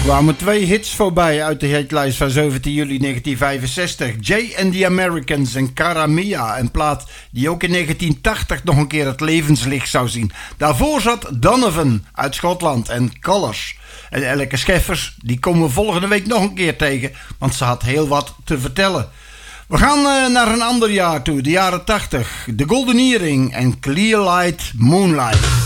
kwamen 2 hits voorbij uit de hitlijst van 17 juli 1965. Jay and the Americans en Cara Mia, een plaat die ook in 1980 nog een keer het levenslicht zou zien. Daarvoor zat Donovan uit Schotland en Colors. En Elke Scheffers, die komen we volgende week nog een keer tegen, want ze had heel wat te vertellen. We gaan naar een ander jaar toe, de jaren 80. The Golden Earring en Clear Light Moonlight.